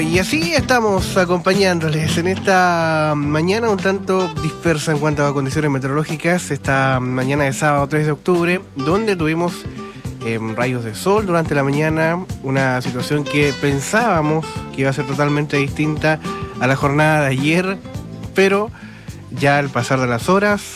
y así estamos acompañándoles en esta mañana un tanto dispersa en cuanto a condiciones meteorológicas, esta mañana de sábado 3 de octubre, donde tuvimos rayos de sol durante la mañana, una situación que pensábamos que iba a ser totalmente distinta a la jornada de ayer, pero ya al pasar de las horas